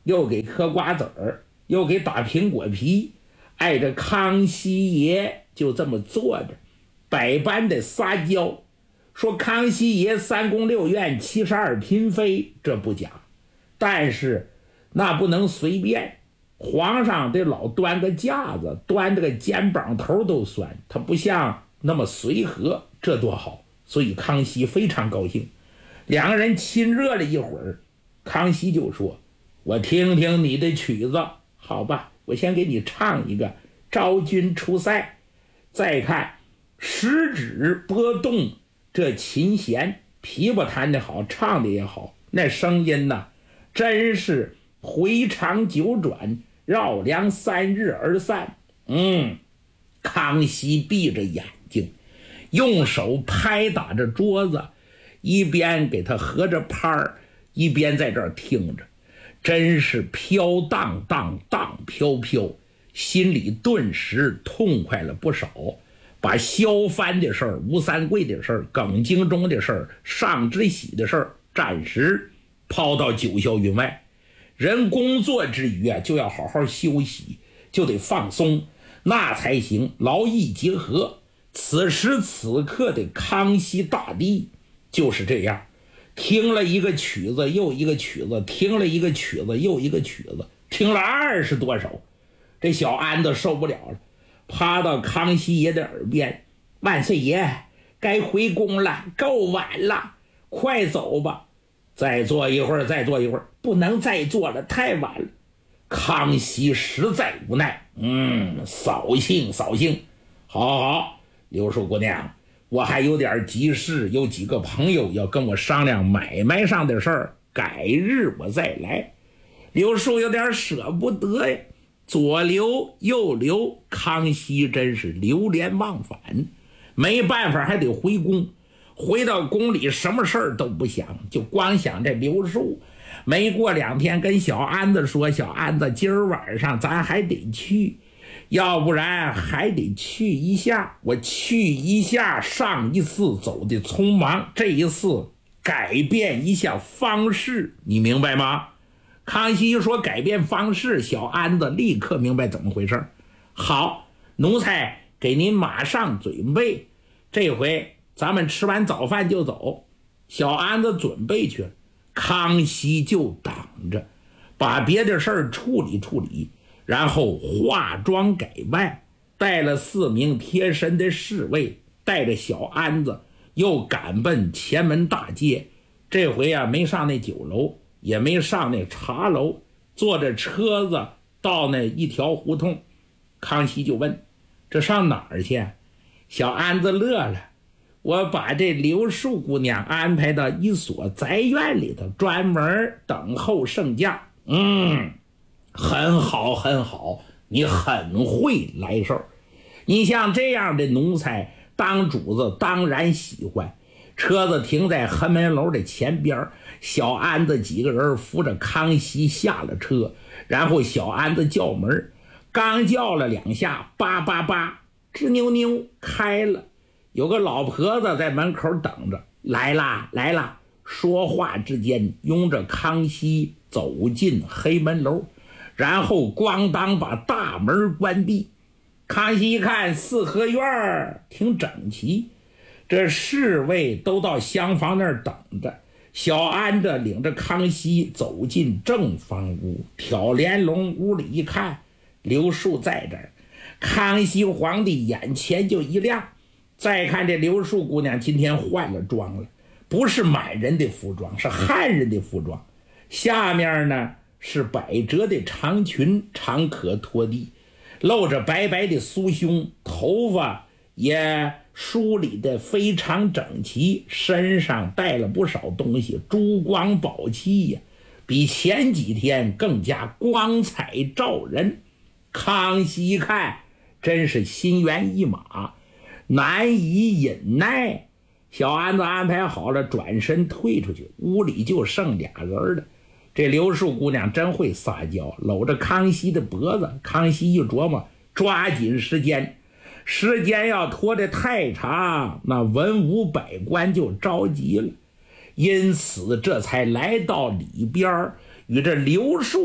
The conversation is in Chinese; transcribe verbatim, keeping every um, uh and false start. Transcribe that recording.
又给嗑瓜子儿，又给打苹果皮。挨着康熙爷就这么坐着，百般的撒娇，说康熙爷三宫六院七十二嫔妃，这不假，但是那不能随便，皇上得老端个架子，端这个肩膀头都酸，他不像那么随和，这多好。所以康熙非常高兴，两个人亲热了一会儿，康熙就说，我听听你的曲子，好吧，我先给你唱一个昭君出塞。再看十指拨动这琴弦，琵琶弹得好，唱的也好，那声音呢，真是回肠九转，绕梁三日而散。嗯，康熙闭着眼睛，用手拍打着桌子，一边给他合着拍儿，一边在这儿听着，真是飘荡荡荡飘飘，心里顿时痛快了不少，把萧帆的事儿、吴三桂的事儿、耿精忠的事儿、尚之喜的事儿暂时抛到九霄云外。人工作之余啊，就要好好休息，就得放松，那才行，劳逸结合。此时此刻的康熙大帝就是这样，听了一个曲子又一个曲子，听了一个曲子又一个曲子，听了二十多首。这小安子受不了了，趴到康熙爷的耳边，万岁爷，该回宫了，够晚了，快走吧。再坐一会儿，再坐一会儿，不能再坐了，太晚了。康熙实在无奈，嗯，扫兴扫兴。好好好，刘淑姑娘，我还有点急事，有几个朋友要跟我商量买卖上的事儿，改日我再来。刘淑有点舍不得呀，左留右留，康熙真是流连忘返，没办法还得回宫。回到宫里什么事儿都不想，就光想这刘树。没过两天跟小安子说，小安子今儿晚上咱还得去，要不然还得去一下。我去一下，上一次走的匆忙，这一次改变一下方式，你明白吗？康熙说改变方式，小安子立刻明白怎么回事。好，奴才给您马上准备，这回咱们吃完早饭就走。小安子准备去了，康熙就等着，把别的事儿处理处理，然后化妆改扮，带了四名贴身的侍卫，带着小安子又赶奔前门大街。这回啊，没上那酒楼，也没上那茶楼，坐着车子到那一条胡同。康熙就问，这上哪儿去？小安子乐了，我把这刘淑姑娘安排到一所宅院里头，专门等候圣驾。嗯，很好很好，你很会来事儿。你像这样的奴才，当主子当然喜欢。车子停在横门楼的前边，小安子几个人扶着康熙下了车，然后小安子叫门，刚叫了两下，叭叭叭，吱扭扭开了。有个老婆子在门口等着，来啦来啦。说话之间，拥着康熙走进黑门楼，然后咣当把大门关闭。康熙一看四合院挺整齐，这侍卫都到厢房那儿等着。小安子领着康熙走进正房屋，挑帘笼屋里一看，刘树在这儿。康熙皇帝眼前就一亮，再看这刘淑姑娘今天换了装了，不是满人的服装，是汉人的服装。下面呢是百褶的长裙，长可拖地，露着白白的酥胸，头发也梳理的非常整齐，身上带了不少东西，珠光宝气呀，比前几天更加光彩照人。康熙一看，真是心猿意马，难以忍耐。小安子安排好了，转身退出去，屋里就剩俩人了。这刘淑姑娘真会撒娇，搂着康熙的脖子。康熙一琢磨，抓紧时间，时间要拖得太长，那文武百官就着急了。因此这才来到里边，与这刘淑